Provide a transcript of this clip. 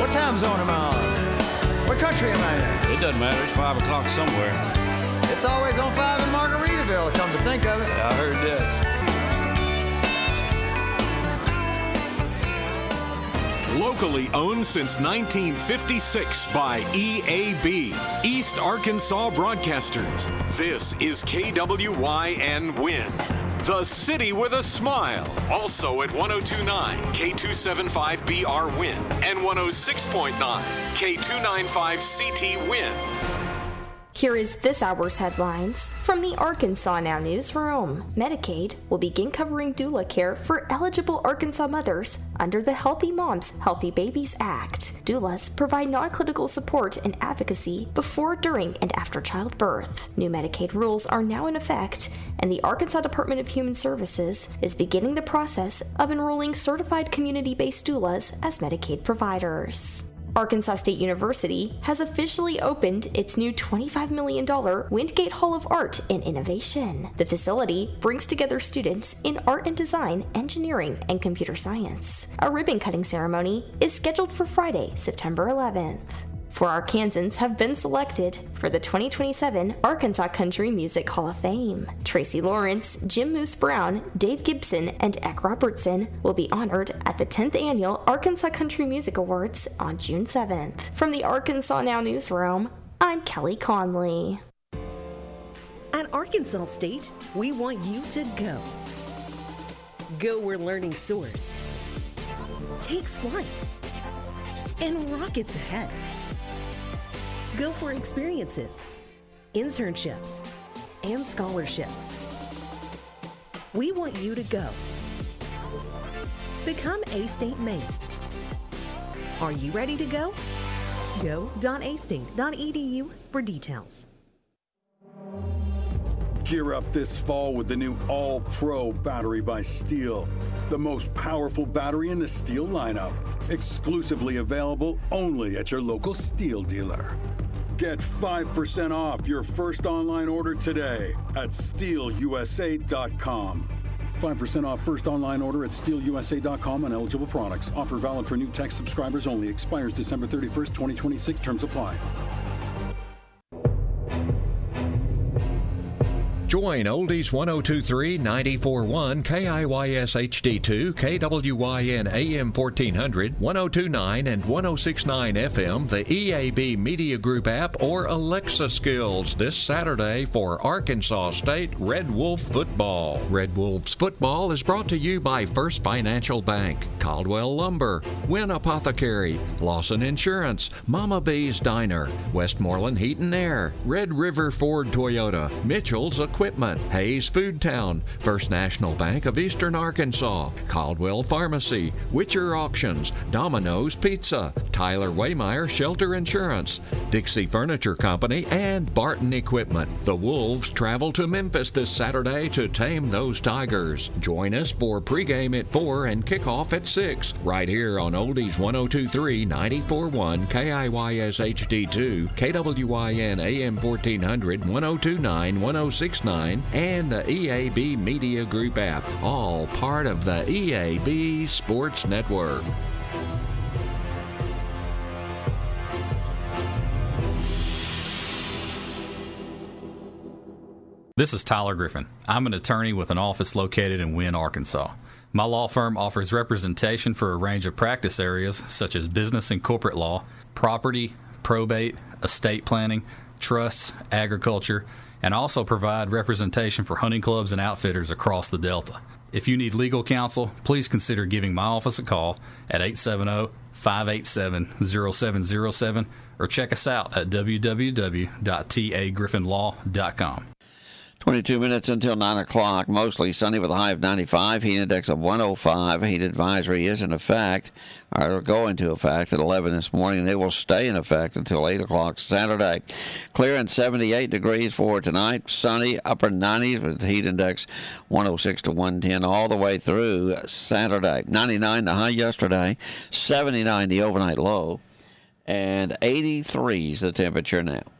What time zone am I on? What country am I in? It doesn't matter. It's 5 o'clock somewhere. It's always on 5 in Margaritaville, come to think of it. Yeah, I heard that. Locally owned since 1956 by EAB, East Arkansas Broadcasters. This is KWYN Win, the city with a smile. Also at 102.9 K275BR Win and 106.9 K295CT Win. Here is this hour's headlines from the Arkansas Now newsroom. Medicaid will begin covering doula care for eligible Arkansas mothers under the Healthy Moms, Healthy Babies Act. Doulas provide non-clinical support and advocacy before, during, and after childbirth. New Medicaid rules are now in effect, and the Arkansas Department of Human Services is beginning the process of enrolling certified community-based doulas as Medicaid providers. Arkansas State University has officially opened its new $25 million Windgate Hall of Art and Innovation. The facility brings together students in art and design, engineering, and computer science. A ribbon-cutting ceremony is scheduled for Friday, September 11th. 4 Arkansans have been selected for the 2027 Arkansas Country Music Hall of Fame. Tracy Lawrence, Jim Moose Brown, Dave Gibson, and Eck Robertson will be honored at the 10th Annual Arkansas Country Music Awards on June 7th. From the Arkansas Now newsroom, I'm Kelly Conley. At Arkansas State, we want you to go. Go where learning soars, takes flight, and rockets ahead. Go for experiences, internships, and scholarships. We want you to go. Become A-State Maine. Are you ready to go? Go.astate.edu for details. Gear up this fall with the new All-Pro battery by Steel, the most powerful battery in the Steel lineup. Exclusively available only at your local Steel dealer. Get 5% off your first online order today at SteelUSA.com. 5% off first online order at SteelUSA.com on eligible products. Offer valid for new tech subscribers only. Expires December 31st, 2026. Terms apply. Join Oldies 1023 941 KIYS HD2 KWYN AM 1400 1029 and 1069 FM, the EAB Media Group app, or Alexa Skills this Saturday for Arkansas State Red Wolf football. Red Wolves football is brought to you by First Financial Bank, Caldwell Lumber, Wynn Apothecary, Lawson Insurance, Mama B's Diner, Westmoreland Heat and Air, Red River Ford Toyota, Mitchell's Equipment, Hayes Food Town, First National Bank of Eastern Arkansas, Caldwell Pharmacy, Witcher Auctions, Domino's Pizza, Tyler Waymeyer Shelter Insurance, Dixie Furniture Company, and Barton Equipment. The Wolves travel to Memphis this Saturday to tame those Tigers. Join us for pregame at 4 and kickoff at 6, right here on Oldies 1023 941 KIYS HD2, KWYN AM 1400 1029 1069 and the EAB Media Group app, all part of the EAB Sports Network. This is Tyler Griffin. I'm an attorney with an office located in Wynn, Arkansas. My law firm offers representation for a range of practice areas such as business and corporate law, property, probate, estate planning, trusts, agriculture, and also provide representation for hunting clubs and outfitters across the Delta. If you need legal counsel, please consider giving my office a call at 870-587-0707 or check us out at www.tagriffinlaw.com. 22 minutes until 9 o'clock, mostly sunny with a high of 95, heat index of 105. A heat advisory is in effect, or will go into effect at 11 this morning, and it will stay in effect until 8 o'clock Saturday. Clear and 78 degrees for tonight, sunny, upper 90s with heat index 106 to 110 all the way through Saturday. 99 the high yesterday, 79 the overnight low, and 83 is the temperature now.